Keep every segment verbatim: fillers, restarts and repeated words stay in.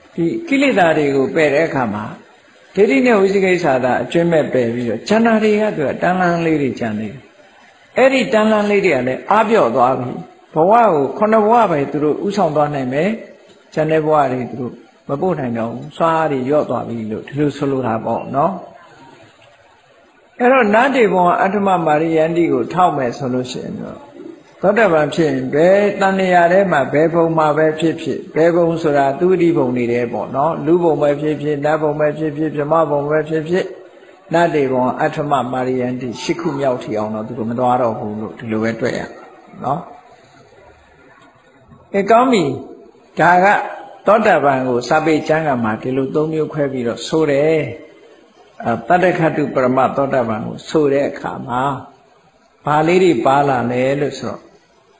ဒီကိလေသာတွေကိုပယ်တဲ့အခါမှာဒိဋ္ဌိနဲ့ဝိသိကိစ္စသာအကျွမ်းမဲ့ပယ်ပြီးတော့ဉာဏ်တွေကသူကတန်လန်းလေးတွေဉာဏ်လေးအဲ့ဒီတန်လန်းလေးတွေကလည်းအားပြော့သွားပြီဘဝကိုခုနှစ်ဘဝပဲသူတို့ဥဆောင်သွားနိုင်မယ်ဉာဏ်တဲ့ဘဝတွေသူတို့မပို့နိုင်တော့ဘူးစွားတွေရော့သွားပြီလို့ဒီလိုဆိုလိုတာပေါ့နော်အဲ့တော့နတ်တေဘုံကအဋ္ဌမမာရိယန္တိကိုထောက်မယ်ဆိုလို့ရှိရင်တော့သောတပန်ဖြစ်ရင်ဘယ်တန်ရာထဲမှာဘယ်ဘုံမှာပဲဖြစ်ဖြစ်ဘယ်ဘုံဆိုတာသူတိဘုံနေတယ်ပေါ့နော်လူဘုံပဲဖြစ်ဖြစ်နတ်ဘုံပဲဖြစ်ဖြစ်ဗြဟ္မဘုံပဲဖြစ်ဖြစ်နတ်တေဘုံအဋ္ဌမမာရိယန္တိရှစ်ခုမြောက်ထီအောင်တော့သူတို့မသွားတော့ဘူးလို့ဒီလိုပဲတွေ့ရနော်အဲကောင်းပြီဒါကသောတပန်ကိုစာပေကျမ်းကမှာဒီလိုသုံးမျိုးခွဲပြီးတော့ဆိုတယ်အဲတတ္တခတုပရမသောတပန်ကိုဆိုတဲ့အခါမှာဘာလေးတွေပါလာလဲလို့ဆိုတော့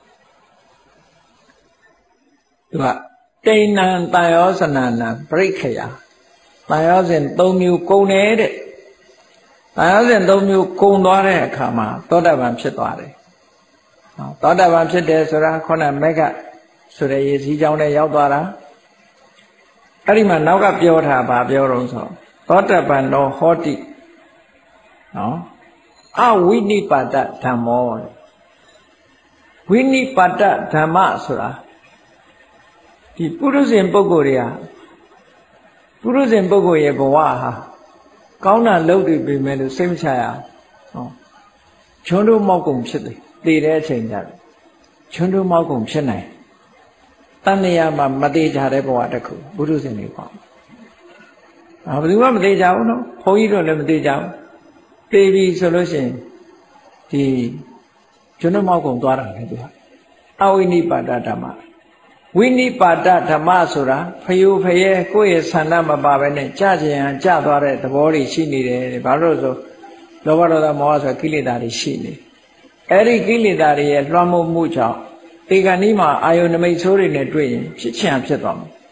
သူကတိဏ္ဏတန်ရောစနနာပရိခယတန်ရောစဉ်၃မျိုးကုန်တယ်တဲ့တန်ရောစဉ်၃မျိုးကုန်သွားတဲ့အခါမှာသောတပန်ဖြစ်သွားတယ်သောတပန်ဖြစ်တယ်ဆိုတာခုနမက်ကဆိုတဲ့ရေစီးကြောင်းနဲ့ရောက်သွားတာအဲ့ဒီမှာနောက်ကပြောတာဗာပြောတော့ဆိုသောတပန်တော်ဟောတိနော်အဝိနိပါဒဓမ္မောဝိနိပါဒဓမ္မဆိုတာဒီပုရုဇဉ်ပုဂ္ဂိုလ်တွေဟာပုရုဇဉ်ပုဂ္ဂိုလ်ရဲ့ဘဝဟာကောင်းတာလုပ်ပြီးပြီမဲ့လို့စိတ်မချရအောင်ချွန်းတို့မောက်ကုန်ဖြစ်တယ်တည်တဲ့အချိန်ကြတယ်ချွန်းတို့မောက်ကုန်ဖြစ်နိုင်တဏှာမှာမသေးကြတဲ့ဘဝတစ်ခုပုရုဇဉ်တွေပေါ့အာဘယ်သူမှမသေးကြဘူးနော်ဘုန်းကြီးတို့လည်းမသေးကြဘူးသေပြီဆိုလို့ရှိရင်ဒီကျွန်တော်မောက်ကုန်သွားတာလေသူကအဝိနိပါဒဓမ္မဝိနိပါဒဓမ္မဆိုတာဖယုဖယဲကိုယ့်ရဲ့ဆန္ဒမပါဘဲနဲ့ကြာကျင်ဟန်ကြာသွားတဲ့သဘောတွေရှိနေတယ်ဘာလို့ဆိုလောဘဒေါသမောဟဆိုကိလေသာတွေရှိနေအဲ့ဒီကိလေသာတွေရဲ့လွှမ်းမိုးမှုကြောင့်ဒီကနေ့မှာအာယုန်နမိတ်ဆိုးတွေနဲ့တွေ့ရင်ဖြစ်ချင်ဖြစ်သွားမှာ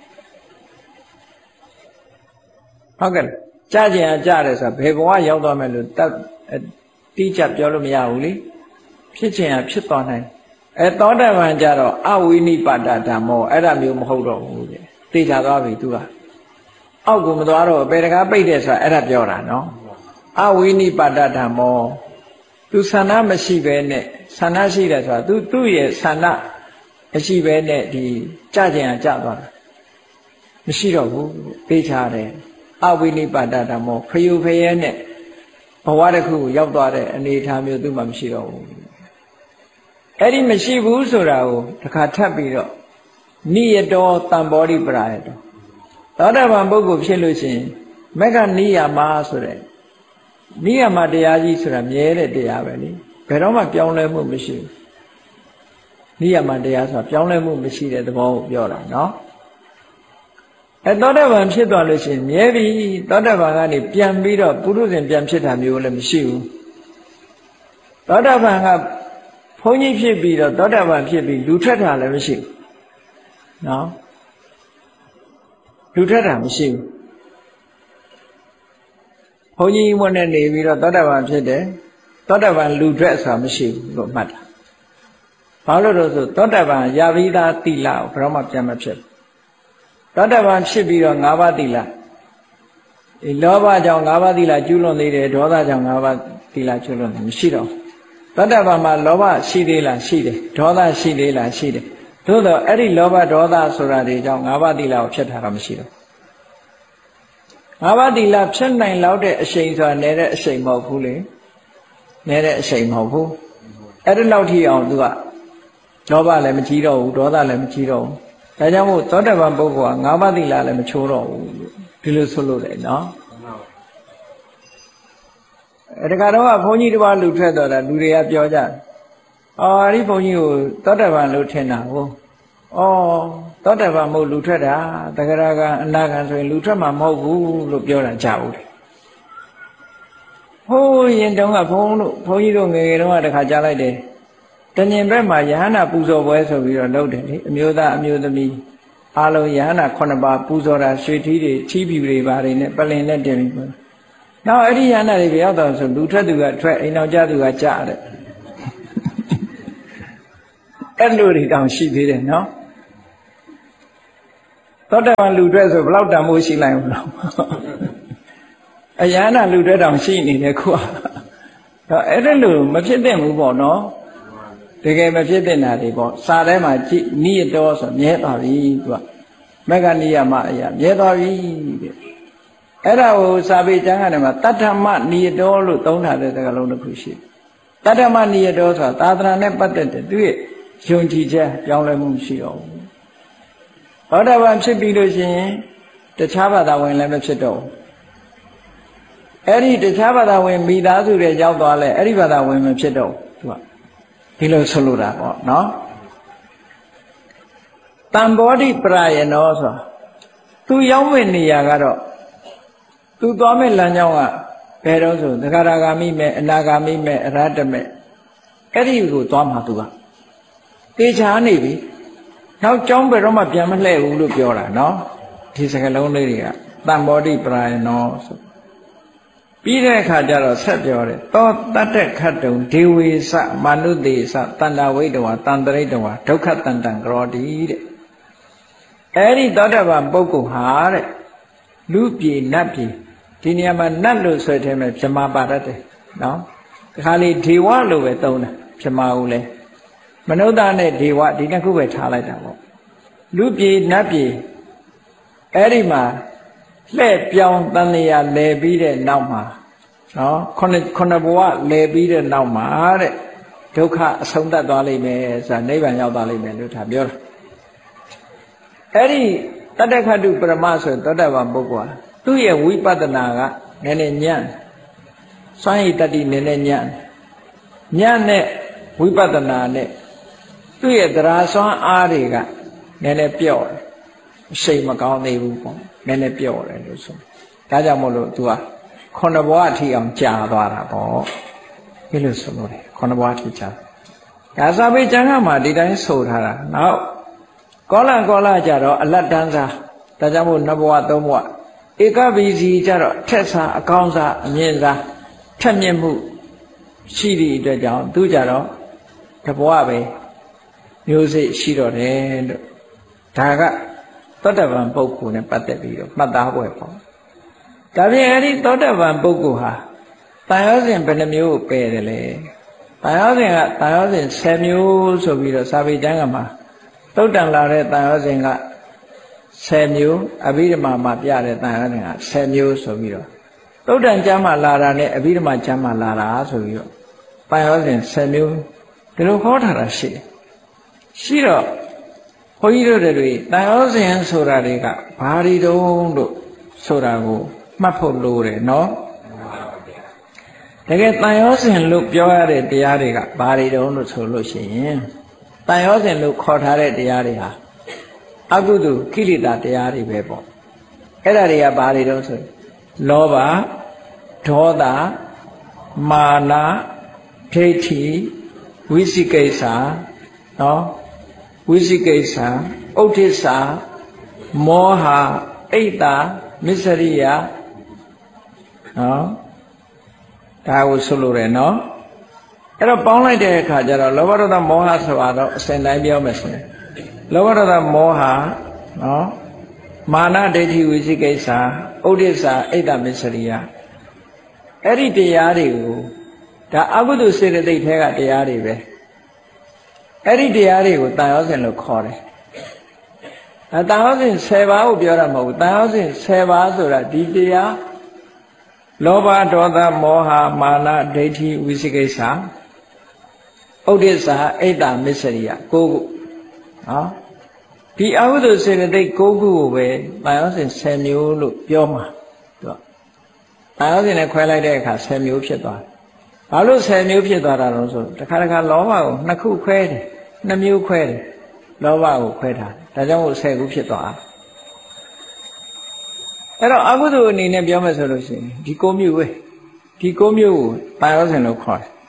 ဟုတ်ကဲ့ကြာကျင်ဟန်ကြာတယ်ဆိုတာဘယ်ဘဝရောက်သွားမယ်လို့တိကျပြောလို့မရဘူးလေဖြစ်ချင်ဟန်ဖြစ်သွားနိုင်အဲသောတပန်ကြတော့အဝိနိပါဒဓမ္မောအဲ့ဒါမျိုးမဟုတ်တော့ဘူးလေသိချသွားပြီသူကအောက်ကိုမသွားတော့ပေတကားပိတ်တယ်ဆိုတာအဲ့ဒါပြောတာနော်အဝိနိပါဒဓမ္မောသူဆန္ဒမရှိဘဲနဲ့ဆန္ဒရှိတယ်ဆိုတာသူသူ့ရဲ့ဆန္ဒမရှိဘဲနဲ့ဒီကြကြင်ကြသွားတာမရှိတော့ဘူးသိချတယ်အဝိနိပါဒဓမ္မောဖယုဖယဲနဲ့ဘဝတစ်ခုကိုရောက်သွားတဲ့အနေအထားမျိုးသူမှမရှိတော့ဘူးအဲ့ဒီမရှိဘူးဆိုတာကိုတစ်ခါထပ်ပြီးတော့နိယတောတံဘောဓိပရာယတောသောတာပန်ပုဂ္ဂိုလ်ဖြစ်လို့ရှိရင်မက္ခနိယာမဆိုတဲ့နိယာမတရားကြီးဆိုတာမြဲတဲ့တရားပဲလေဘယ်တော့မှပြောင်းလဲမှုမရှိဘူးနိယာမတရားဆိုတာပြောင်းလဲမှုမရှိတဲ့သဘောကိုပြောတာနော်အဲသောတာပန်ဖြစ်သွားလို့ရှိရင်မြဲပြီသောတာပန်ကနေပြန်ပြီးတော့ပုရုဇဉ်ပြန်ဖြစ်တာမျိုးလည်းမရှိဘူးသောတာပန်ကဘုန်းကြီးဖြစ်ပြီးတော့သောတာပန်ဖြစ်ပြီးလူထွက်တာလည်းမရှိဘူးနော်လူထွက်တာမရှိဘူးဘုန်းကြီးမွန်းနဲ့နေပြီးတော့သောတာပန်ဖြစ်တယ်သောတာပန်လူထွက်ဆိုတာမရှိဘူးလို့မှတ်တာဘာလို့လဲဆိုသောတာပန်ယာပိသားတိလကိုဘယ်တော့မှပြန်မဖြစ်သောတာပန်ဖြစ်ပြီးတော့၅ပါးတိလဒီလောဘကြောင့်၅ပါးတိလကျူးလွန်သေးတယ်ဒေါသကြောင့်၅ပါးတိလကျူးလွန်တယ်မရှိတော့သောတာပန်မှာလောဘရှိသေးလားရှိတယ်ဒေါသရှိသေးလားရှိတယ်သို့တော့အဲ့ဒီလောဘဒေါသဆိုတာတွေကြောင့်၅ပါးတိလကိုဖြစ်တာတော့မရှိတော့၅ပါးတိလဖြစ်နိုင်လောက်တဲ့အရှိန်ဆိုတာနဲတဲ့အရှိန်မဟုတ်ဘူးလေနဲတဲ့အရှိန်မဟုတ်ဘူးအဲ့ဒီလောက်ထိအောင်သူကလောဘလည်းမကြီးတော့ဘူးဒေါသလည်းမကြီးတော့ဘူးဒါကြောင့်မို့သောတာပန်ပုဂ္ဂိုလ်က၅ပါးတိလလည်းမချိုးတော့ဘူးဒီလိုဆိုလို့လေနော်အဲဒါကတော့ဘုန်းကြီးတစ်ပါးလူထွက်တော့တာလူတွေကပြောကြတယ်အော်ဒီဘုန်းကြီးကိုသောတာပန်လို့ထင်တာဟုတ်အော်သောတာပန်မဟုတ်လူထွက်တာတဂရကအနာဂံဆိုရင်လူထွက်မှာမဟုတ်ဘူးလို့ပြောတာကြားဘူးဟိုးရင်တုန်းကဘုန်းတို့ဘုန်းကြီးတို့ငယ်ငယ်တုန်းကတခါကြားလိုက်တယ်တညင်ဘက်မှာယဟန္တာပူဇော်ပွဲဆိုပြီးတော့လုပ်တယ်လေအမျိုးသားအမျိုးသမီးအားလုံးယဟန္တာခုနှစ်ပါးပူဇော်တာရွှေထီးတွေချီးပြူတွေပါတယ်နဲ့ပလင်နဲ့တင်ပြီးပေါ့နောက်အဲ့ဒီယဟန္တာတွေပြောက်တော့ဆိုလူထွက်သူကထွက်အိမ်တော်ကြသူကကြားတဲ့အဲ့လိုတွေတောင်ရှိသေးတယ်နော်သောတာပန်လူတွေဆိုဘယ်လောက်တန်ဖိုးရှိလိုက်ဘူးလားအယန္တာလူတွေတောင်ရှိနေတယ်ခုတော့အဲ့ဒါလို့မဖြစ်သင့်ဘူးပေါ့နော်တကယ်မဖြစ်သင့်တာတွေပေါ့စာထဲမှာကြည့်နိယတောဆိုမြဲသွားပြီသူကမက္ခဏိယမအရာမြဲသွားပြီတဲ့အဲ့ဒါကိုစာပေကျမ်းကနေမှာတတ္ထမနိယတောလို့သုံးထားတဲ့စကားလုံးတစ်ခုရှိတတ္ထမနိယတောဆိုတာသာသနာနဲ့ပတ်သက်တဲ့သူရဲ့ယုံကြည်ချက်ပြောင်းလဲမှုရှိတော့ဘူးသောတာပန်ဖြစ်ပြီးလို့ရှိရင်တခြားဘာသာဝင်လည်းမဖြစ်တော့ဘူးအဲ့ဒီတခြားဘာသာဝင်မိသားစုတွေရောက်သွားလဲအဲ့ဒီဘာသာဝင်မဖြစ်တော့သူကဒီလိုဆိုလိုတာပေါ့နော်တံဘောဓိပရယနောဆိုသူရောက်မဲ့နေရာကတော့သူသွားမဲ့လမ်းကြောင်းကဘယ်တော့ဆိုသဂရဂါမိမဲ့အနာဂါမိမဲ့အရဟတမဲ့အဲ့ဒီကိုသွားမှာသူကတေချာနေပြီနောက်ကြောင်းဘယ်တော့မှပြန်မလှည့်ဘူးလို့ပြောတာနော်ဒီစကားလုံးလေးတွေကတံဘောဓိပရယနောဆိုပြီးတဲ့အခါကျတော့ဆက်ပြောတယ်သောတတ္တခတ္တုံဒေဝေစမာနုတေစတန္တဝိတဝါတန္တရိတဝါဒုက္ခတန္တံကရောတိတဲ့အဲ့ဒီသောတာပန်ပုဂ္ဂိုလ်ဟာတဲ့လူပြေနတ်ပြေဒီနေရာမှာနတ်လို့ဆွဲထဲမဲ့ပြမပါတတ်တယ်နော်ဒီခါလေးဒေဝလို့ပဲသုံးတယ်ပြမဦးလဲမနုဿနဲ့ဒေဝဒီနှစ်ခုပဲထားလိုက်တာပေါ့လူပြေနတ်ပြေအဲ့ဒီမှာလှဲ့ပြောင်းတန်လျာလဲပြီးတဲ့နောက်မှာနော်ခုနှစ်ခုနှစ်ဘဝလဲပြီးတဲ့နောက်မှာတဲ့ဒုက္ခအဆုံးသတ်သွားလိမ့်မယ်ဆိုတာနိဗ္ဗာန်ရောက်သွားလိမ့်မယ်လို့ဒါပြောတာအဲ့ဒီတတ္တခတုပရမဆိုသောတာပန်ပုဂ္ဂိုလ်ဟာသူ့ရဲ့ဝိပဿနာကနည်းနည်းညံ့စွမ်းရည်တတ္တိနည်းနည်းညံ့ညံ့တဲ့ဝိပဿနာနဲ့သူ့ရဲ့တရားစွမ်းအားတွေကနည်းနည်းပြော့တယ်စိတ်မကောင်းသေးဘူးပေါ့နည်းနည်းပြော့တယ်လို့ဆိုဒါကြောင့်မို့လို့ तू ကခုနှစ်ဘဝအထိအောင်ကြာသွားတာပေါ့ဒီလိုဆိုလို့ခုနှစ်ဘဝအထိကြာဒါစာပေကျမ်းကမှာဒီတိုင်းဆိုထားတာနောက်ကောလကောလကြတော့အလတ်တန်းစားဒါကြောင့်မို့နှစ်ဘဝသုံးဘဝဧကပိစီကြတော့ထက်စားအကောင်းစားအမြင့်စားထက်မြင့်မှုရှိသည့်အတွက်ကြောင့်သူကြတော့တဘဝပဲမျိုးစိရှိတော့တယ်လို့ဒါကသောတပန်ပုဂ္ဂိုလ်နဲ့ပတ်သက်ပြီးတော့မှတ်သားပွဲပေါ့ဒါပြင်အဲ့ဒီသောတပန်ပုဂ္ဂိုလ်ဟာတန်ရောစဉ်ဘယ်နှမျိုးကိုပယ်တယ်လဲတန်ရောစဉ်ကတန်ရောစဉ်ဆယ်မျိုးဆိုပြီးတော့စာပေကျမ်းကမှာသုတ်တန်လာတဲ့တန်ရောစဉ်ကဆယ်မျိုးအဘိဓမ္မာမှာပြတဲ့တန်ရောစဉ်ကဆယ်မျိုးဆိုပြီးတော့သုတ်တန်ကျမ်းမှာလာတာနဲ့အဘိဓမ္မာကျမ်းမှာလာတာဆိုပြီးတော့တန်ရောစဉ်ဆယ်မျိုးဒီလိုခေါ်ထားတာရှိတယ်ရှိတော့ဘုန်းကြီးတို့တွေတန်ရောစဉ်ဆိုတာတွေကဘာတွေတုံးလို့ဆိုတာကိုမှတ်ဖို့လိုတယ်နော်တကယ်တန်ရောစဉ်လို့ပြောရတဲ့တရားတွေကဘာတွေတုံးလို့ဆိုလို့ရှိရင်တန်ရောစဉ်လို့ခေါ်ထားတဲ့တရားတွေဟာအကုသိုလ်ကိလေသာတရားတွေပဲပေါ့အဲ့ဒါတွေကဘာတွေတုံးဆိုလောဘဒေါသမာနဒိဋ္ဌိဝိသိကိစ္စနော်ဝိသိကိစ္စဥဒိစ္စမောဟအိတ်တာမစ္စရိယနော်ဒါကိုဆိုလိုတယ်နော်အဲ့တော့ပေါင်းလိုက်တဲ့အခါကျတော့လောဘဒေါသမောဟဆိုတာတော့အစဉ်တိုင်းပြောမယ်ဆိုရင်လောဘဒေါသမောဟနော်မာနဒိဋ္ဌိဝိသိကိစ္စဥဒိစ္စအိတ်တာမစ္စရိယအဲ့ဒီတရားတွေကိုဒါအကုသိုလ်စေတသိက်ထဲကတရားတွေပဲအဲ့ဒီတရားတွေကိုတန်ရောစဉ်လို့ခေါ်တယ်အဲတန်ရောစဉ်ဆယ်ပါးကိုပြောတာမဟုတ်ဘူးတန်ရောစဉ်ဆယ်ပါးဆိုတာဒီတရားလောဘဒေါသမောဟမာနဒိဋ္ဌိဝိသိကိစ္စဥဒိစ္စအိတ်တာမစ္စရိယကိုခုနော်ဒီအကုသိုလ်စေတသိက်ကိုခုကိုပဲတန်ရောစဉ်ဆယ်မျိုးလို့ပြောမှာသူကတန်ရောစဉ်နဲ့ခွဲလိုက်တဲ့အခါဆယ်မျိုးဖြစ်သွားတယ်ဘာလို့ဆယ်မျိုးဖြစ်သွားတာလဲဆိုတခါတခါလောဘကိုနှစ်ခုခွဲတယ်နှစ်မျိုးခွဲတယ်လောဘကိုခွဲထားတယ်ဒါကြောင့်မို့ဆယ်ခုဖြစ်သွားတာအဲ့တော့အကုသိုလ်အနေနဲ့ပြောမယ်ဆိုလို့ရှိရင်ဒီကိုမျိုးပဲဒီကိုမျိုးကိုတန်ရောစဉ်လို့ခေါ်တယ်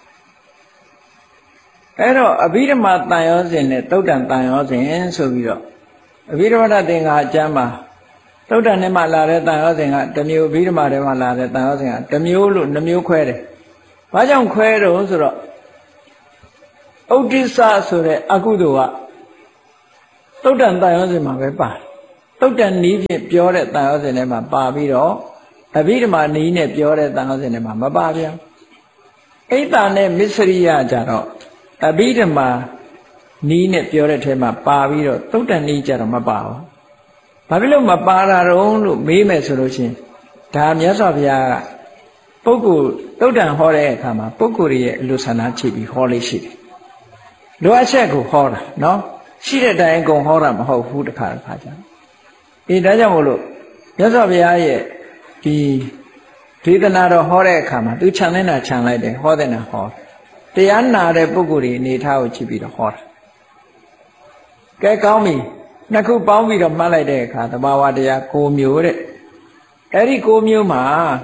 အဲ့တော့အဘိဓမ္မာတန်ရောစဉ်နဲ့သုတ်တန်တန်ရောစဉ်ဆိုပြီးတော့အဘိဓမ္မာသင်္ဃာအကျမ်းမှာသုတ်တန်ထဲမှာလာတဲ့တန်ရောစဉ်ကတစ်မျိုးအဘိဓမ္မာထဲမှာလာတဲ့တန်ရောစဉ်ကတစ်မျိုးလို့နှမျိုးခွဲတယ်ဘာကြောင့်ခွဲတော့ဆိုတော့ဥဒိစ္စဆိုတဲ့အကုသိုလ်ကသုတ်တန်တန်ရောစဉ်မှာပဲပါတယ်တုတ်တန်နီးဖြင့်ပြောတဲ့တန်ရောစဉ်ထဲမှာပါပြီးတော့အဘိဓမ္မာနီးနဲ့ပြောတဲ့တန်ရောစဉ်ထဲမှာမပါဗျာအိတ်တာနဲ့မစ္စရိယကြတော့အဘိဓမ္မာနီးနဲ့ပြောတဲ့ထဲမှာပါပြီးတော့တုတ်တန်နီးကြတော့မပါဘူးဘာဖြစ်လို့မပါတာတော့လို့မေးမယ်ဆိုလို့ချင်းဒါမြတ်စွာဘုရားကပုဂ္ဂိုလ်တုတ်တန်ဟောတဲ့အခါမှာပုဂ္ဂိုလ်ရဲ့အလိုဆန္ဒချိပြီးဟောလေးရှိတယ်လိုအပ်ချက်ကိုဟောတာနော်ရှိတဲ့တိုင်အကုန်ဟောတာမဟုတ်ဘူးတခါတခါကြအေးဒါကြောင့်မို့လို့မြတ်စွာဘုရားရဲ့ဒီဒေသနာတော်ဟောတဲ့အခါမှာသူခြံနေတာခြံလိုက်တယ်ဟောတဲ့နာဟောတရားနာတဲ့ပုဂ္ဂိုလ်တွေအနေထားကိုကြည့်ပြီးတော့ဟောတာကဲကောင်းပြီနှစ်ခုပေါင်းပြီးတော့မှတ်လိုက်တဲ့အခါသဘာဝတရား၉မျိုးတဲ့အဲ့ဒီ၉မျိုးမှာ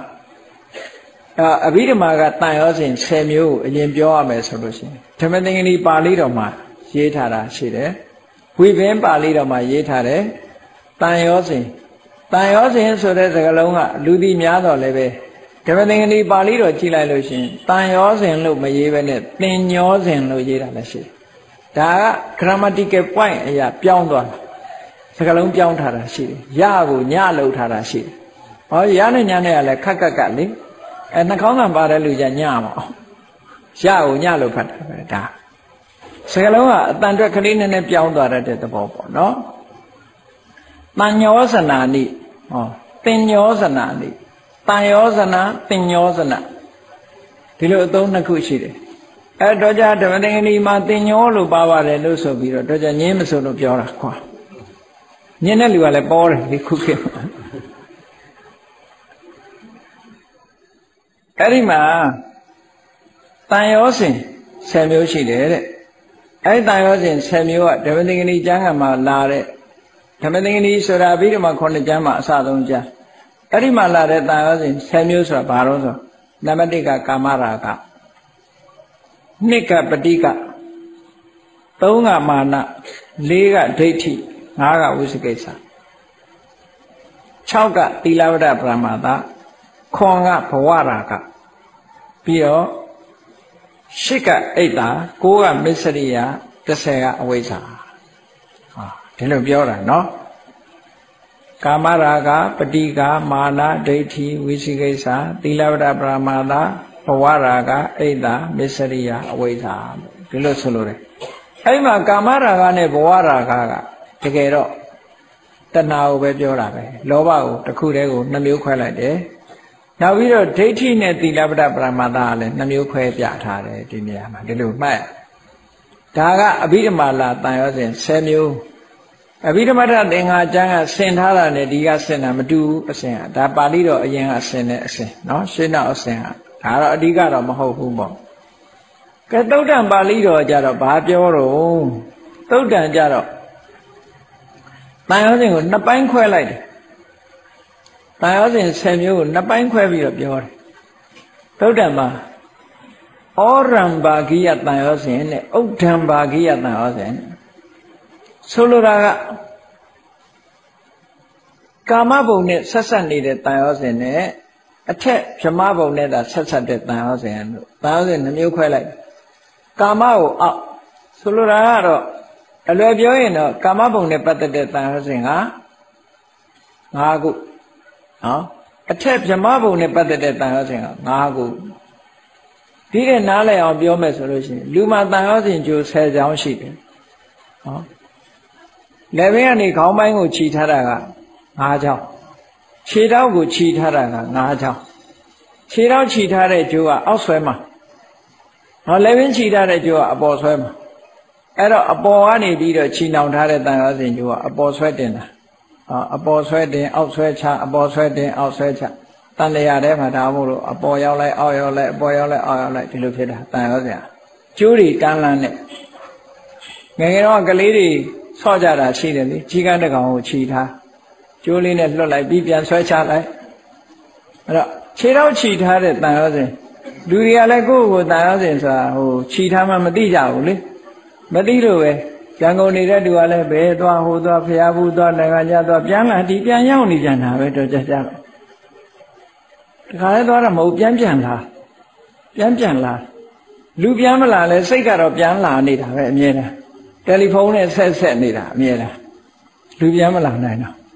အဘိဓမ္မာကတန်ရောစဉ်၁၀မျိုးကိုအရင်ပြောရမယ်ဆိုလို့ရှိရင်ဓမ္မသင်္ကနီပါဠိတော်မှာရေးထားတာရှိတယ်ဝိဘင်းပါဠိတော်မှာရေးထားတယ်တန်ရောစဉ်တန်ရောစဉ်ဆိုတဲ့စကားလုံးကလူသိများတော့လည်းပဲဓမ္မသင်္ကနီပါဠိတော်ကြည့်လိုက်လို့ရှိရင်တန်ရောစဉ်လို့မရေးဘဲနဲ့သင်ညောစဉ်လို့ရေးတာလည်းရှိတယ်ဒါက grammatical point အရာပြောင်းသွားတာစကားလုံးပြောင်းထားတာရှိတယ်ရကိုညလို့ထားတာရှိတယ်ဟောရနဲ့ညနဲ့ကလည်းခက်ခက်ကက်လေအဲနှာခေါင်းကပါတဲ့လူကြညမအောင်ရကိုညလို့ဖတ်တာပဲဒါစကားလုံးကအတန်အတွက်ကလေးနည်းနည်းပြောင်းသွားတဲ့သဘောပေါ့နော်တန်ညောဇနာနိဟောတင်ညောဇနာနိတန်ယောဇနာတင်ညောဇနာဒီလိုအသုံးနှစ်ခုရှိတယ်အဲတော့ကြဓမ္မသင်္ကနီမှာတင်ညောလို့ပါပါတယ်လို့ဆိုပြီးတော့တော့ကြငင်းမဆိုလို့ပြောတာခွာညင်းတဲ့လူကလည်းပေါ်တယ်ဒီခုခေတ်အဲ့ဒီမှာတန်ရောစဉ်၁၀မျိုးရှိတယ်တဲ့အဲ့တန်ရောစဉ်၁၀မျိုးကဓမ္မသင်္ကနီကျမ်းကမှာလာတဲ့ဓမ္မသင်္ကနီဆိုတာအဘိဓမ္မာခုနှစ်ကျမ်းမှာအစဆုံးကျမ်းအဲ့ဒီမှာလာတဲ့တန်ရောစဉ်၁၀မျိုးဆိုတာဘာလို့ဆိုနံပါတ်၁ကကာမရာဂနှစ်ကပဋိကသုံးကမာနလေးကဒိဋ္ဌိငါးကဝိသိကိစ္စ၆ကသီလဝတ္တပရမသခွန်ကဘဝရာဂပြီးတော့၈ကအိတ်တာ၉ကမစ္စရိယ၁၀ကအဝိဇ္ဇာဟာဒီလိုပြောတာနော်ကာမရာဂပဋိကမာနဒိဋ္ဌိဝိသိကိစ္စသီလဝတ္တပရမသဘဝရာဂအိတ်တာမစ္စရိယအဝိဇ္ဇာဒီလိုဆိုလို့တယ်အဲ့မှာကာမရာဂနဲ့ဘဝရာဂကတကယ်တော့တဏှာကိုပဲပြောတာပဲလောဘကိုတစ်ခုတည်းကိုနှမျိုးခွဲလိုက်တယ်နောက်ပြီးတော့ဒိဋ္ဌိနဲ့သီလပတ္တပရမတ္တကလည်းနှမျိုးခွဲပြထားတယ်ဒီနေရာမှာဒီလိုမှတ်ဒါကအဘိဓမ္မာလာတန်ရောစဉ်၁၀မျိုးအဘိဓမ္မတသင်္ဃာကျမ်းကဆင်ထားတာနဲ့ဒီကဆင်တာမတူဘူးအစဉ်ကဒါပါဠိတော်အရင်ကဆင်တဲ့အစဉ်နော်ရှင်းတော့အစဉ်ကဒါတော့အဓိကတော့မဟုတ်ဘူးပေါ့ကဲသုတ်တံပါဠိတော်ကြတော့ဘာပြောတော့သုတ်တံကြတော့တန်ရောစဉ်ကိုနှစ်ပိုင်းခွဲလိုက်တယ်တန်ရောစဉ်၁၀မျိုးကိုနှစ်ပိုင်းခွဲပြီးတော့ပြောတယ်သုတ်တံမှာဩရံဘာဂိယတန်ရောစဉ်နဲ့ဥဒ္ဓံဘာဂိယတန်ရောစဉ်ဆိုလိုတာကကာမဘုံနဲ့ဆက်ဆက်နေတဲ့တန်ရောစဉ်နဲ့အထက်ဗြဟ္မဘုံနဲ့သာဆက်ဆက်တဲ့တန်ရောစဉ်လို့တန်ရောစဉ်နှမျိုးခွဲလိုက်ကာမကိုအောက်ဆိုလိုတာကတော့အလွယ်ပြောရင်တော့ကာမဘုံနဲ့ပတ်သက်တဲ့တန်ရောစဉ်က၅ခုနော်အထက်ဗြဟ္မဘုံနဲ့ပတ်သက်တဲ့တန်ရောစဉ်က၅ခုဒီတဲ့နားလည်အောင်ပြောမယ်ဆိုလို့ရှိရင်လူမှာတန်ရောစဉ်ကျိုး၁၀ချောင်းရှိတယ်နော်လက်ဘင်းကနေခေါင်းပိုင်းကိုခြိထားတာက၅ချောင်းခြေထောက်ကိုခြိထားတာက၅ချောင်းခြေထောက်ခြိထားတဲ့ကျိုးကအောက်ဆွဲမှာနော်လက်ဘင်းခြိထားတဲ့ကျိုးကအပေါ်ဆွဲမှာအဲ့တော့အပေါ်ကနေပြီးတော့ခြိနှောင်ထားတဲ့တန်ရောစဉ်ကျိုးကအပေါ်ဆွဲတင်တာအပေါ်ဆွဲတင်အောက်ဆွဲချအပေါ်ဆွဲတင်အောက်ဆွဲချတန်လျာထဲမှာဒါမို့လို့အပေါ်ရောက်လိုက်အောက်ရောက်လိုက်အပေါ်ရောက်လိုက်အောက်ရောက်လိုက်ဒီလိုဖြစ်တာတန်ရောစဉ်ကျိုးတွေတန်းလန်းနဲ့ငယ်ငယ်တော့ကလေးတွေဆော့ကြတာရှိတယ်လေကြီးကန်းတစ်ကောင်ကိုခြိထားကျိုးလေးနဲ့လွတ်လိုက်ပြီးပြန်ဆွဲချလိုက်အဲ့တော့ခြေတော့ခြိထားတဲ့တန်ရောစဉ်လူတွေကလည်းကိုယ့်ကိုယ်တန်ရောစဉ်ဆိုတာဟိုခြိထားမှမသိကြဘူးလေမသိလို့ပဲရန်ကုန်နေတဲ့သူကလည်းဘယ်သွားဟိုသွားဖျားဘူးသွားနိုင်ငံခြားသွားပြန်လာဒီပြန်ရောက်နေကြတာပဲတော့ကြကြတော့တခါလဲသွားတော့မဟုတ်ပြန်ပြန်လာပြန်ပြန်လာလူပြန်မလာလဲစိတ်ကတော့ပြန်လာနေတာပဲအမြဲတမ်းတယ်လီဖုန်းနဲ့ဆက်ဆက်နေတာအမြဲတမ်းလူပြန်မလာနိုင်တော့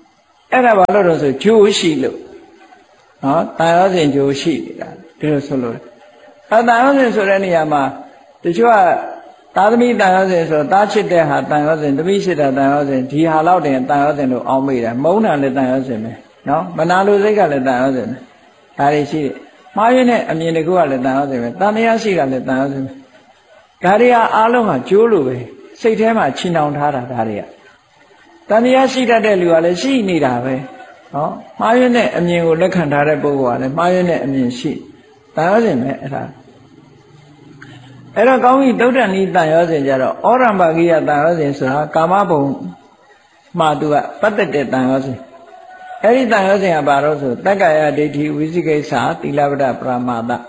အဲ့ဒါဘာလို့လဲဆိုဂျိုးရှိလို့နော်တန်ရောစဉ်ဂျိုးရှိနေတာဒီလိုဆိုလို့အဲတန်ရောစဉ်ဆိုတဲ့နေရာမှာတချို့ကသာသမီတန်ရောစဉ်ဆိုတားချစ်တဲ့ဟာတန်ရောစဉ်သမီးရှိတဲ့တန်ရောစဉ်ဒီဟာလောက်တင်တန်ရောစဉ်လို့အောင်းမိတယ်မုန်းတာလည်းတန်ရောစဉ်ပဲနော်မနာလိုစိတ်ကလည်းတန်ရောစဉ်ပဲဒါတွေရှိတယ်မှားရင်းနဲ့အမြင်တကူကလည်းတန်ရောစဉ်ပဲတန်တရားရှိတာလည်းတန်ရောစဉ်ပဲဒါတွေကအားလုံးကကျိုးလိုပဲစိတ်ထဲမှာချီနှောင်ထားတာဒါတွေကတန်တရားရှိတတ်တဲ့လူကလည်းရှိနေတာပဲနော်မှားရင်းနဲ့အမြင်ကိုလက်ခံထားတဲ့ပုဂ္ဂိုလ်ကလည်းမှားရင်းနဲ့အမြင်ရှိတန်ရောစဉ်ပဲအဲ့ဒါအဲ့တော့ကောင်းပြီတုဒ္ဒဏီတန်ရောစဉ်ကြတော့ဩရံပါကိယတန်ရောစဉ်ဆိုတာကာမဘုံမှာသူကပတ်သက်တဲ့တန်ရောစဉ်အဲ့ဒီတန်ရောစဉ်ကဘာလို့ဆိုတက္ကရာဒိဋ္ဌိဝိသိကိစ္စသီလပဒပရမာသ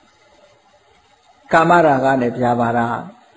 ကာမရာဂနဲ့ပြာပါတာ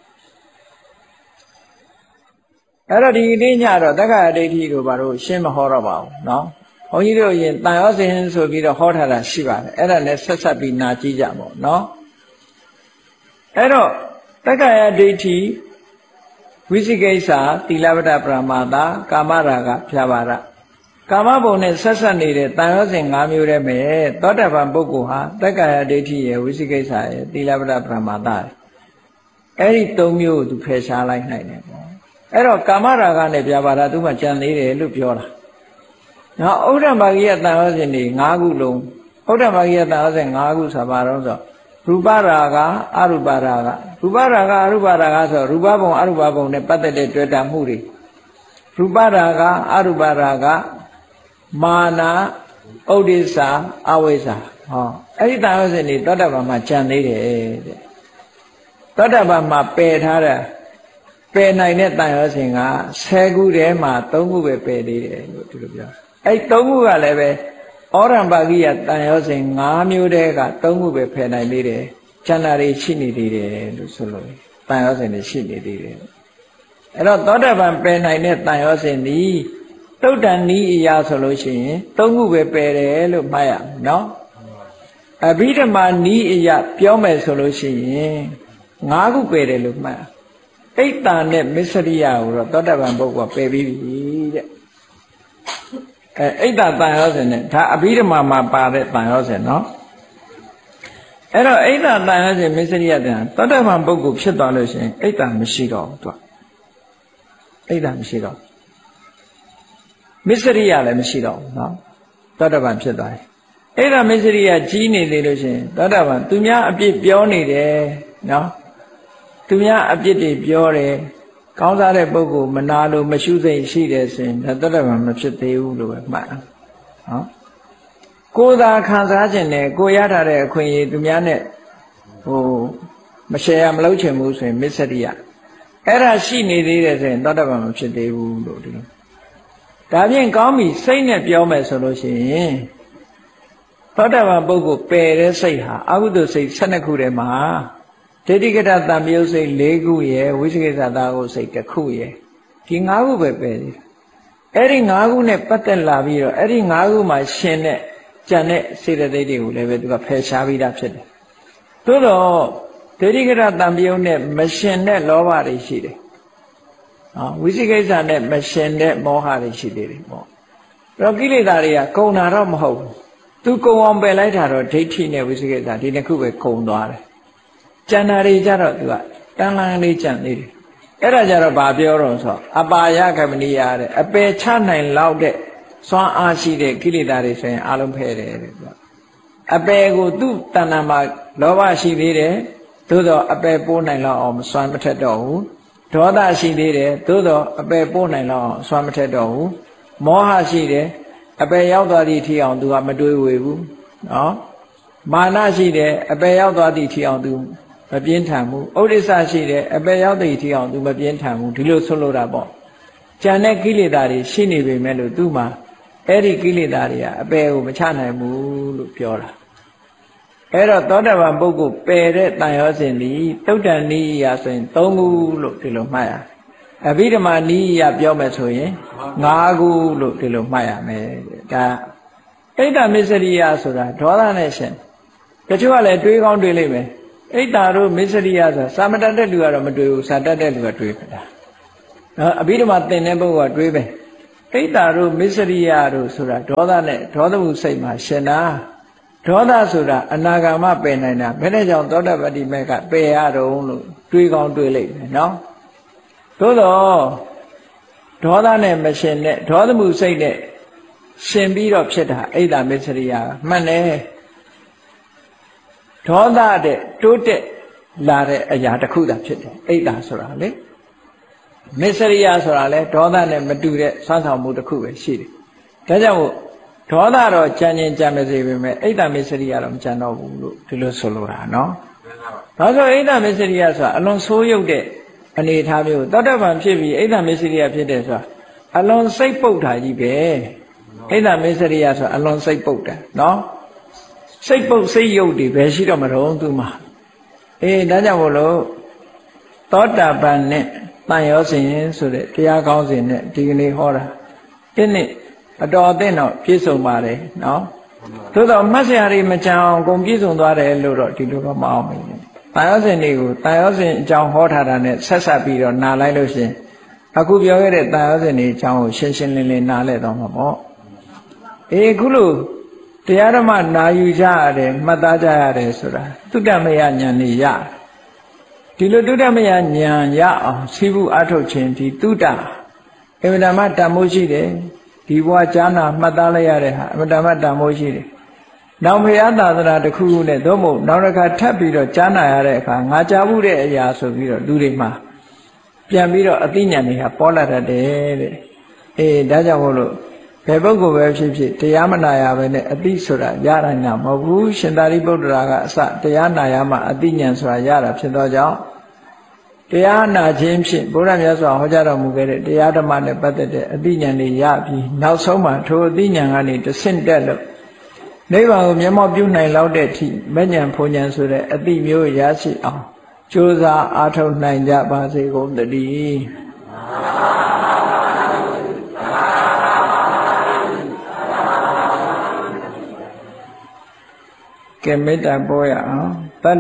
အဲ့တော့ဒီနေ့ညတော့တက္ကရာဒိဋ္ဌိကိုဘာလို့ရှင်းမဟောတော့ပါဘူးเนาะဘုန်းကြီးတို့ရင်တန်ရောစဉ်ဆိုပြီးတော့ဟောထားတာရှိပါတယ်အဲ့ဒါနဲ့ဆက်ဆက်ပြီးနာကြည့်ကြပါဦးเนาะအဲ့တော့တက္ကရာဒိဋ္ဌိဝိသိကိစ္စသီလပဒပရမာသကာမရာဂဖြာပါရကာမဘုံနဲ့ဆက်ဆက်နေတဲ့တန်ရောစဉ်၅မျိုးတည်းပဲသောတာပန်ပုဂ္ဂိုလ်ဟာတက္ကရာဒိဋ္ဌိရဲ့ဝိသိကိစ္စရဲ့သီလပဒပရမာသအဲ့ဒီ၃မျိုးကိုသူဖယ်ရှားလိုက်နိုင်တယ်ပေါ့အဲ့တော့ကာမရာဂနဲ့ဖြာပါရသူမှကြံသေးတယ်လို့ပြောတာနော်ဥဒ္ဓမာဂိယတန်ရောစဉ်တွေ၅ခုလုံးဥဒ္ဓမာဂိယတန်ရောစဉ်၅ခုဆိုပါတော့ဆိုရူပရာဂအရူပရာဂရူပရာဂအရူပရာဂဆိုရူပဘုံအရူပဘုံနဲ့ပတ်သက်တဲ့တွေ့တာမှုတွေရူပရာဂအရူပရာဂမာနာဥဒိစ္စအဝိဇ္ဇာဟောအဲ့ဒီတန်ရောစဉ်တွေသောတာပန်မှာကြံသေးတယ်တဲ့သောတာပန်မှာပယ်ထားတာပယ်နိုင်တဲ့တန်ရောစဉ်ကဆယ်ခုထဲမှာ၃ခုပဲပယ်သေးတယ်လို့ဒီလိုပြောအဲ့၃ခုကလည်းပဲဩရံပါကိယတန်ရောစဉ်၅မျိုးတည်းက၃ခုပဲဖယ်နိုင်သေးတယ်ကျန်တာတွေရှိနေသေးတယ်လို့ဆိုလို့တန်ရောစဉ်တွေရှိနေသေးတယ်အဲ့တော့သောတာပန်ပယ်နိုင်တဲ့တန်ရောစဉ်ဒီတုတ်တန်ဤအရာဆိုလို့ရှိရင်၃ခုပဲပယ်တယ်လို့မှတ်ရမယ်နော်အဘိဓမ္မာဤအရာပြောမယ်ဆိုလို့ရှိရင်၅ခုပယ်တယ်လို့မှတ်ရအိတ်တာနဲ့မစ္စရိယကိုတော့သောတာပန်ပုဂ္ဂိုလ်ပယ်ပြီးပြီတဲ့အဲအိတ်တာတန်ရောစဉ်နဲ့ဒါအဘိဓမ္မာမှာပါတဲ့တန်ရောစဉ်နော်အဲ့တော့အိတ်တာတန်ရောစဉ်မစ္စရိယတန်သောတာပန်ပုဂ္ဂိုလ်ဖြစ်သွားလို့ရှိရင်အိတ်တာမရှိတော့ဘူးသူကအိတ်တာမရှိတော့မစ္စရိယလည်းမရှိတော့ဘူးနော်သောတာပန်ဖြစ်သွားတယ်အိတ်တာမစ္စရိယကြီးနေသေးလို့ရှိရင်သောတာပန်သူများအပြစ်ပြောနေတယ်နော်သူများအပြစ်တွေပြောတယ်ကောင်းစားတဲ့ပုဂ္ဂိုလ်မနာလို့မရှုစိတ်ရှိတယ်ဆိုရင်ဒါသောတာပန်မဖြစ်သေးဘူးလို့ပဲမှတ်နော်ကိုယ်သာခံစားခြင်းနဲ့ကိုရထားတဲ့အခွင့်အရေးသူများနဲ့ဟိုမရှယ်ရမလုပ်ချင်ဘူးဆိုရင်မစ္စရိယအဲ့ဒါရှိနေသေးတယ်ဆိုရင်သောတာပန်မဖြစ်သေးဘူးလို့ဒီလိုဒါဖြင့်ကောင်းပြီစိတ်နဲ့ပြောမယ်ဆိုလို့ရှိရင်သောတာပန်ပုဂ္ဂိုလ်ပယ်တဲ့စိတ်ဟာအကုသိုလ်စိတ်၁၂ခုထဲမှာဒိဋ္ဌိကတတံမြုပ်စိတ်၄ခုရယ်ဝိသေကိစ္စသာကိုစိတ်တစ်ခုရယ်ဒီ၅ခုပဲပယ်သေးတယ်အဲ့ဒီ၅ခုနဲ့ပတ်သက်လာပြီးတော့အဲ့ဒီ၅ခုမှာရှင်တဲ့ကြံတဲ့စေတသိက်တွေကိုလည်းပဲသူကဖယ်ရှားပြီးသားဖြစ်တယ်သို့တော့ဒိဋ္ဌိကတတံမြုပ်နဲ့မရှင်တဲ့လောဘတွေရှိတယ်နော်ဝိသေကိစ္စနဲ့မရှင်တဲ့မောဟတွေရှိသေးတယ်ပေါ့အဲ့တော့ကိလေသာတွေကကုံတာတော့မဟုတ်ဘူးသူကုံအောင်ပယ်လိုက်တာတော့ဒိဋ္ဌိနဲ့ဝိသေကိစ္စဒီနှစ်ခုပဲကုံသွားတယ်ကျန်တာတွေကြတော့သူကတန်လန်းလေးကြံသေးတယ်အဲ့ဒါကြတော့ဗာပြောတော့ဆိုအပါယကမဏိယတဲ့အပယ်ချနိုင်လောက်တဲ့စွမ်းအားရှိတဲ့ကိလေသာတွေဆိုရင်အလုံးဖယ်တယ်တဲ့သူကအပယ်ကိုသူ့တဏ္ဍာမှာလောဘရှိသေးတယ်သို့တော့အပယ်ပိုးနိုင်လောက်အောင်စွမ်းမထက်တော့ဘူးဒေါသရှိသေးတယ်သို့တော့အပယ်ပိုးနိုင်လောက်အောင်စွမ်းမထက်တော့ဘူးမောဟရှိတယ်အပယ်ရောက်သွားသည့်ထိအောင်သူကမတွေးဝေဘူးနော်မာနရှိတယ်အပယ်ရောက်သွားသည့်ထိအောင်သူမပြင်းထန်ဘူးဥဒိစ္စရှိတယ်အပယ်ရောက်တဲ့ထိအောင်သူမပြင်းထန်ဘူးဒီလိုဆိုလိုတာပေါ့ကြံတဲ့ကိလေသာတွေရှိနေပေမဲ့လို့သူ့မှာအဲ့ဒီကိလေသာတွေကအပယ်ကိုမချနိုင်ဘူးလို့ပြောတာအဲ့တော့သောတာပန်ပုဂ္ဂိုလ်ပယ်တဲ့တန်ရောစဉ်ဒီတုတ်တန်နိယဆိုရင်၃ခုလို့ဒီလိုမှတ်ရအဘိဓမ္မာနိယပြောမယ်ဆိုရင်၅ခုလို့ဒီလိုမှတ်ရမယ်ဒါအိတ်တမစ္စရိယဆိုတာဒေါသနဲ့ရှင်တချို့ကလည်းတွေးကောင်းတွေးလိမ့်မယ်အိတ်တာတို့မစ္စရိယဆိုတာစာမတတ်တဲ့လူကတော့မတွေးဘူးစာတတ်တဲ့လူကတွေးပဲဒါနော်အဘိဓမ္မာသင်တဲ့ပုဂ္ဂိုလ်ကတွေးပဲအိတ်တာတို့မစ္စရိယတို့ဆိုတာဒေါသနဲ့ဒေါသမှုစိတ်မှာရှင်တာဒေါသဆိုတာအနာဂါမပယ်နိုင်တာဘယ်နဲ့ကြောင့်သောတပတ္တိမေကပယ်ရတော့လို့တွေးကောင်းတွေးလိုက်မယ်နော်သို့တော့ဒေါသနဲ့မရှင်နဲ့ဒေါသမှုစိတ်နဲ့ရှင်ပြီးတော့ဖြစ်တာအိတ်တာမစ္စရိယမှန်တယ်ဒေါသတဲ့တိုးတက်လာတဲ့အရာတစ်ခုသာဖြစ်တယ်အိတ်တာဆိုတာလေမစ္စရိယဆိုတာလေဒေါသနဲ့မတူတဲ့စွမ်းဆောင်မှုတစ်ခုပဲရှိတယ်ဒါကြောင့်မို့ဒေါသတော့ကြံ့ကျင်ကြံ့မစေပေမဲ့အိတ်တာမစ္စရိယတော့မကြံတော့ဘူးလို့ဒီလိုဆိုလိုတာနော်ဒါဆိုအိတ်တာမစ္စရိယဆိုတာအလွန်ဆိုးရုပ်တဲ့အနေအထားမျိုးသောတပန်ဖြစ်ပြီးအိတ်တာမစ္စရိယဖြစ်တယ်ဆိုတာအလွန်စိတ်ပုတ်တာကြီးပဲအိတ်တာမစ္စရိယဆိုတာအလွန်စိတ်ပုတ်တာနော်စိတ်ပုတ်စိတ်ရုပ်တွေပဲရှိတော့မတော့သူမှာအေးဒါကြောင့်မို့လို့သောတာပန်နဲ့တန်ရောစဉ်ဆိုတဲ့တရားကောင်းစဉ်နဲ့ဒီကနေ့ဟောတာဒီနေ့အတော်အသင့်တော့ပြည့်စုံပါတယ်နော်သို့တော့မှတ်စရာတွေမကြအောင်အကုန်ပြည့်စုံသွားတယ်လို့တော့ဒီလိုတော့မအောင်ဘူးတန်ရောစဉ်တွေကိုတန်ရောစဉ်အကြောင်းဟောထားတာနဲ့ဆက်ဆက်ပြီးတော့နားလိုက်လို့ရှင်အခုပြောခဲ့တဲ့တန်ရောစဉ်တွေအကြောင်းကိုရှင်းရှင်းလင်းလင်းနားလည်တော့မှာပေါ့အေးအခုလို့တရားဓမ္မနာယူကြရတယ်မှတ်သားကြရတယ်ဆိုတာတုတ္တမယဉာဏ်นี่ရဒီလိုတုတ္တမယဉာဏ်ရအောင်စီးပူအထုတ်ခြင်းဒီတုတ္တအမှန်တမ်းတန်မိုးရှိတယ်ဒီဘဝကြားနာမှတ်သားလိုက်ရတဲ့ဟာအမှန်တမ်းတန်မိုးရှိတယ်နောက်ဘုရားသာသနာတစ်ခုခုနဲ့သို့မဟုတ်နောက်တစ်ခါထပ်ပြီးတော့ကြားနာရတဲ့အခါငါကြားမှုတဲ့အရာဆိုပြီးတော့လူတွေမှာပြန်ပြီးတော့အသိဉာဏ်တွေကပေါ်လာတတ်တယ်တဲ့အေးဒါကြောင့်မို့လို့ဘယ်ပုဂ္ဂိုလ်ပဲဖြစ်ဖြစ်တရားမနာရဘဲနဲ့အသိဆိုတာရနိုင်တာမဟုတ်ဘူးရှင်သာရိပုတ္တရာကအစတရားနာရမှအသိဉာဏ်ဆိုတာရတာဖြစ်သောကြောင့်တရားနာခြင်းဖြင့်ဘုရားမြတ်စွာဟောကြားတော်မူခဲ့တဲ့တရားဓမ္မနဲ့ပတ်သက်တဲ့အသိဉာဏ်တွေရပြီးနောက်ဆုံးမှထိုအသိဉာဏ်ကနေတဆင့်တက်လို့နိဗ္ဗာန်ကိုမျက်မှောက်ပြုနိုင်လောက်တဲ့အထိမဉ္ဇဉ်ဖုန်ဉဏ်ဆိုတဲ့အသိမျိုးရရှိအောင်ကြိုးစားအားထုတ်နိုင်ကြပါစေကုန်သတည်းကဲမေတ္တာပို့ရအောင်